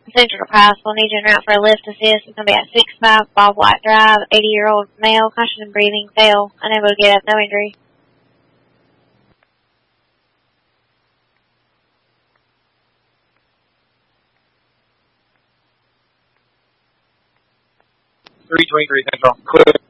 Central Hospital, need you en route for a lift assist. It's going to be at 65 Bob White Drive, 80-year-old male, caution and breathing, fell, unable to get up, no injury. Three Central, clear.